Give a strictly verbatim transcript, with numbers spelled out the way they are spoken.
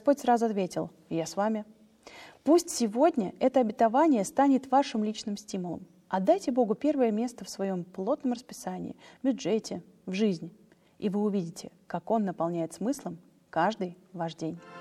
Господь сразу ответил: «Я с вами». Пусть сегодня это обетование станет вашим личным стимулом. Отдайте Богу первое место в своем плотном расписании, бюджете, в жизни, и вы увидите, как Он наполняет смыслом каждый ваш день.